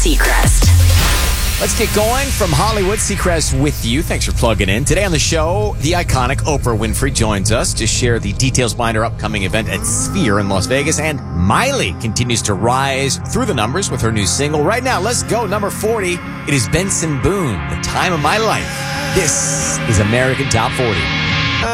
Seacrest. Let's get going from Hollywood. Seacrest with you. Thanks for plugging in. Today on the show, the iconic Oprah Winfrey joins us to share the details behind her upcoming event at Sphere in Las Vegas. And Miley continues to rise through the numbers with her new single. Right now, let's go. Number 40. It is Benson Boone, The Time of My Life. This is American Top 40.